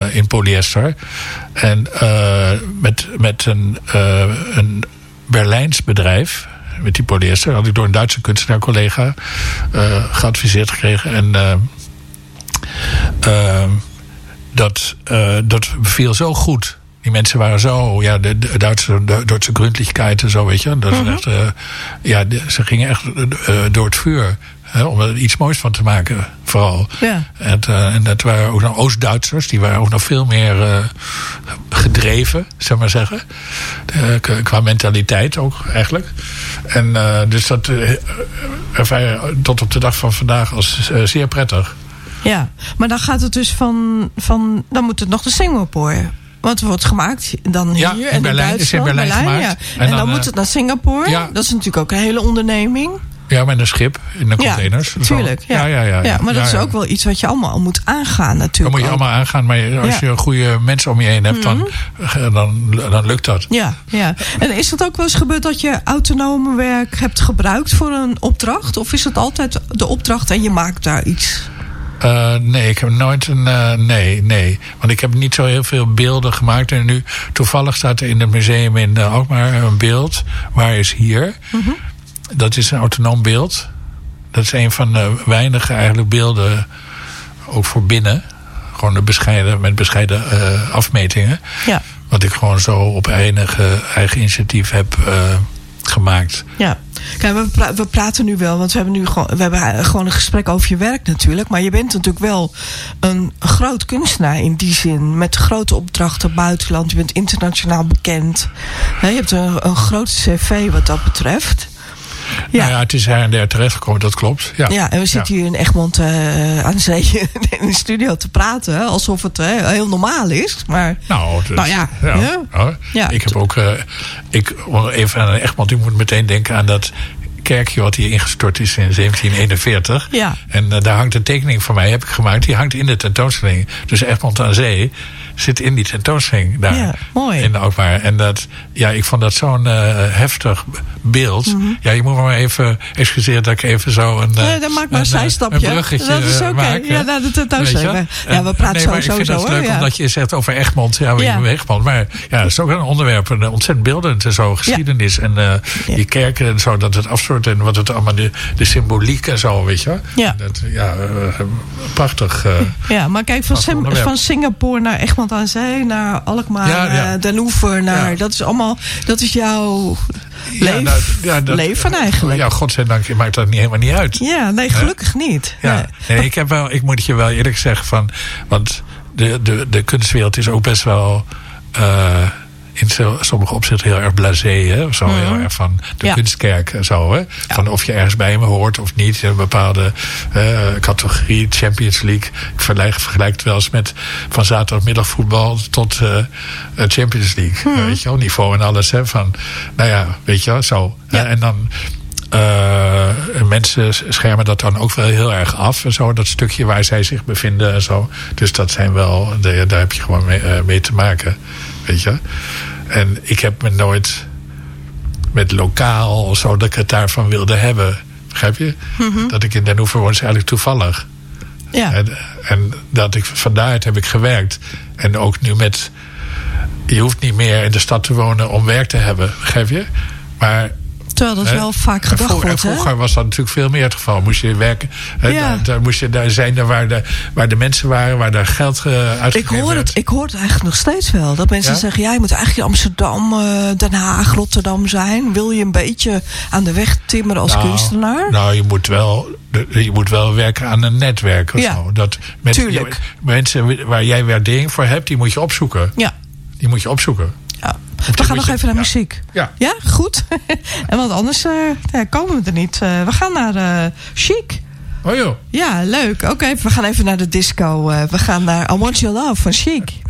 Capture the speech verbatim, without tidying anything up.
uh, in polyester. En uh, met, met een, uh, een Berlijns bedrijf, met die polyester, had ik door een Duitse kunstenaar-collega uh, geadviseerd gekregen. En uh, uh, dat, uh, dat beviel zo goed. Die mensen waren zo, ja, de, de Duitse, de Duitse Gründlichkeit en zo, weet je. Dat mm-hmm. echt, uh, ja, de, ze gingen echt uh, door het vuur. Hè, om er iets moois van te maken, vooral. Ja. En, uh, en dat waren ook nog Oost-Duitsers. Die waren ook nog veel meer uh, gedreven, zeg maar zeggen. Uh, qua mentaliteit ook, eigenlijk. En uh, dus dat uh, ervaar tot op de dag van vandaag als uh, zeer prettig. Ja, maar dan gaat het dus van, van dan moet het nog de Singapore. Want het wordt gemaakt dan hier ja, in en Berlijn, in is in Berlijn, Berlijn gemaakt. Ja. En, en dan, dan moet het naar Singapore. Ja. Dat is natuurlijk ook een hele onderneming. Ja, met een schip in de containers. Ja, tuurlijk. Ja. Ja, ja, ja, ja. ja maar dat ja, ja. is ook wel iets wat je allemaal moet aangaan natuurlijk. Dat moet je allemaal aangaan. Maar als ja. je goede mensen om je heen hebt, mm-hmm. dan, dan, dan lukt dat. Ja, ja. En is het ook wel eens gebeurd dat je autonome werk hebt gebruikt voor een opdracht? Of is het altijd de opdracht en je maakt daar iets? Uh, nee, ik heb nooit een... Uh, nee, nee. Want ik heb niet zo heel veel beelden gemaakt. En nu, toevallig staat er in het museum in uh, Alkmaar een beeld. Waar is hier? Mm-hmm. Dat is een autonoom beeld. Dat is een van de weinige eigenlijk beelden, ook voor binnen. Gewoon de bescheiden, met bescheiden uh, afmetingen. Ja. Wat ik gewoon zo op eigen, eigen initiatief heb uh, gemaakt. Ja. Kijk, we, pra- we praten nu wel, want we hebben nu gewoon, we hebben gewoon een gesprek over je werk natuurlijk. Maar je bent natuurlijk wel een groot kunstenaar in die zin. Met grote opdrachten buitenland. Je bent internationaal bekend. Je hebt een, een groot cv wat dat betreft. Ja. Nou ja, het is her en der terechtgekomen, dat klopt. Ja, ja en we zitten ja. hier in Egmond uh, aan zee in de studio te praten. Alsof het uh, heel normaal is. Maar, nou, dus, nou ja. ja, ja. ja. ja. Ik heb ook... Uh, ik, even aan Egmond, ik moet meteen denken aan dat kerkje wat hier ingestort is in zeventien eenenveertig. Ja. En uh, daar hangt een tekening van mij, heb ik gemaakt. Die hangt in de tentoonstelling. Dus Egmond aan zee zit in die tentoonstelling daar. Ja, mooi. In Alkmaar. En dat, ja, ik vond dat zo'n uh, heftig beeld. Mm-hmm. Ja, je moet maar even excuseren dat ik even zo een, nee, dan maak maar een, een zijstapje. Een bruggetje dat is oké. Okay. Ja, nou, de tentoonstelling. Ja, we praten nee, zo maar ik vind zo het zo, leuk ja. omdat je zegt over Egmond. Ja, we ja. Egmond. Maar ja, dat is ook een onderwerp. Een ontzettend beeldend en zo. Geschiedenis. Ja. En uh, ja. die kerken en zo. Dat het afstort. En wat het allemaal, de, de symboliek en zo, weet je. Ja. Dat, ja, uh, prachtig. Uh, ja, maar kijk, van, Sem, van Singapore naar Egmond aan zee, naar Alkmaar, ja, ja. Uh, Den Oever, naar, ja. dat is allemaal, dat is jouw leef, ja, nou, ja, dat, leven eigenlijk. Ja, godzijdank maakt dat niet, helemaal niet uit. Ja, nee, gelukkig uh, niet. Ja, nee. nee, ik heb wel, ik moet het je wel eerlijk zeggen van, want de, de, de kunstwereld is ook best wel uh, in sommige opzichten heel erg blasé, hè? Zo mm-hmm. heel erg van de ja. kunstkerk en zo, hè? Ja. Van of je ergens bij me hoort of niet, in een bepaalde uh, categorie, Champions League. Ik vergelijk, vergelijk het wel eens met van zaterdagmiddagvoetbal tot uh, Champions League, mm-hmm. weet je wel, niveau en alles, hè? Van, nou ja, weet je wel, zo. Ja. Uh, en dan Uh, mensen schermen dat dan ook wel heel erg af en zo, dat stukje waar zij zich bevinden en zo. Dus dat zijn wel, de, daar heb je gewoon mee, uh, mee te maken, weet je. En ik heb me nooit met lokaal of zo dat ik het daarvan wilde hebben, begrijp je? Mm-hmm. Dat ik in Den Oever woon is eigenlijk toevallig. Ja. En, en dat ik van daaruit heb ik gewerkt. En ook nu met, je hoeft niet meer in de stad te wonen om werk te hebben, begrijp je? Maar terwijl dat wel vaak gedacht wordt. En vroeger was dat natuurlijk veel meer het geval. Moest je werken, ja. daar, daar moest je daar zijn waar de, waar de mensen waren, waar daar geld uh, uitgegeven ik hoor werd. Het, ik hoor het eigenlijk nog steeds wel. Dat mensen ja? zeggen, ja, je moet eigenlijk in Amsterdam, uh, Den Haag, Rotterdam zijn. Wil je een beetje aan de weg timmeren als nou, kunstenaar? Nou, je moet wel, je moet wel werken aan een netwerk of ja, zo. Dat met, tuurlijk. Je, mensen waar jij waardering voor hebt, die moet je opzoeken. Ja. Die moet je opzoeken. Ja. We gaan nog even naar ja. muziek. Ja, ja goed. En want anders uh, ja, komen we er niet. Uh, we gaan naar uh, Chic. Oh joh. Ja, leuk. Oké, okay, we gaan even naar de disco. Uh, we gaan naar I Want Your Love van Chic.